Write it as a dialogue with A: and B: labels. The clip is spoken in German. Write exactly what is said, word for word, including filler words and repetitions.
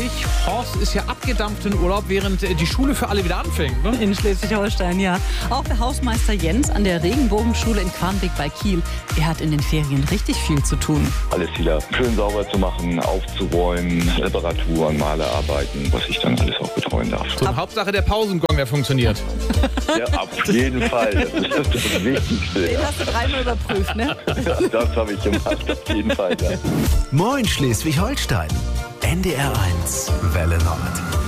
A: eigentlich? Horst ist ja abgedampft in Urlaub, während die Schule für alle wieder anfängt, ne?
B: In Schleswig-Holstein, ja. Auch für Hausmeister Jens an der Regenbogenschule in Quarnbeek bei Kiel. Er hat in den Ferien richtig viel zu tun.
C: Alles wieder schön sauber zu machen, aufzuräumen, Reparaturen, Malerarbeiten, was ich dann alles auch betreuen darf.
A: So, Hauptsache der Pausengong, der funktioniert.
C: Ja, auf jeden Fall. Das ist das Wichtigste.
B: Den
C: Ja.
B: hast du dreimal überprüft, ne?
C: Das habe ich gemacht, auf jeden Fall. Ja.
D: Moin Schleswig-Holstein. N D R eins Welle Nord.